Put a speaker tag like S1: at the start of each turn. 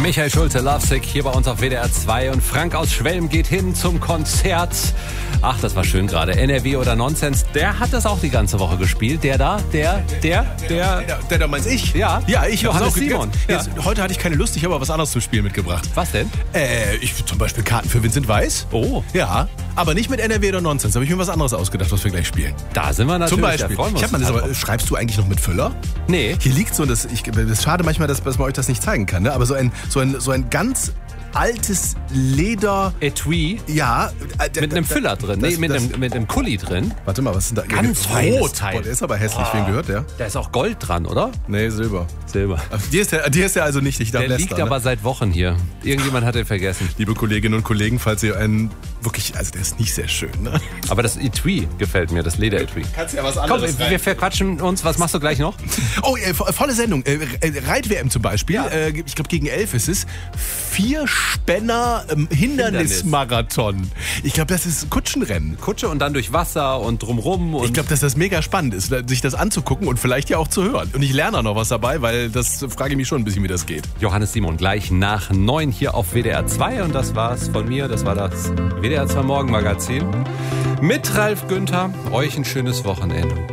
S1: Michael Schulte, Lovesick, hier bei uns auf WDR 2 und Frank aus Schwelm geht hin zum Konzert. Ach, das war schön gerade. NRW oder Nonsens, der hat das auch die ganze Woche gespielt. Der da meinst ich? Ja,
S2: ich
S1: Johannes Simon.
S2: Jetzt, heute hatte ich keine Lust, ich habe aber was anderes zum Spielen mitgebracht.
S1: Was denn?
S2: Ich zum Beispiel Karten für Vincent Weiss.
S1: Oh.
S2: Ja, aber nicht mit NRW oder Nonsens. Da habe ich mir was anderes ausgedacht, was wir gleich spielen.
S1: Da sind wir natürlich.
S2: Zum Beispiel. Schreibst du eigentlich noch mit Füller?
S1: Nee.
S2: Hier liegt so, das ist schade manchmal, dass man euch das nicht zeigen kann, ne? Aber so ein ganz altes Leder...
S1: Etui?
S2: Ja.
S1: Mit einem Füller drin. Mit einem Kuli drin.
S2: Warte mal, was ist denn da?
S1: Ganz feines Teil.
S2: Boah, der ist aber hässlich. Wem gehört der?
S1: Da ist auch Gold dran, oder?
S2: Nee, Silber. Dir ist der also nicht.
S1: Der liegt aber seit Wochen hier. Irgendjemand hat den vergessen.
S2: Liebe Kolleginnen und Kollegen, falls ihr einen wirklich... Also der ist nicht sehr schön, ne?
S1: Aber das Etui gefällt mir, das Leder-Etui.
S2: Kannst ja was anderes
S1: Komm, wir verquatschen uns. Was machst du gleich noch?
S2: Oh, volle Sendung. Reit-WM zum Beispiel. Ja. Ich glaube, gegen 11 ist es. 4 Spänner Hindernismarathon. Ich glaube, das ist Kutschenrennen.
S1: Kutsche und dann durch Wasser und drumrum. Und
S2: ich glaube, dass das mega spannend ist, sich das anzugucken und vielleicht ja auch zu hören. Und ich lerne auch noch was dabei, weil das frage ich mich schon ein bisschen, wie das geht.
S1: Johannes Simon gleich nach 9 hier auf WDR 2. Und das war's von mir. Das war das WDR 2 Morgenmagazin. Mit Ralf Günther. Euch ein schönes Wochenende.